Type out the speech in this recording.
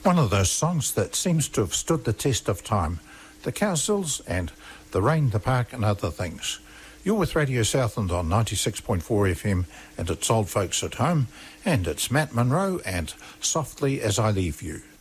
One of those songs that seems to have stood the test of time. The Cowsills and The Rain, the Park and Other Things. You're with Radio Southland on 96.4 FM and it's Old Folks at Home, and it's Matt Monro and Softly As I Leave You.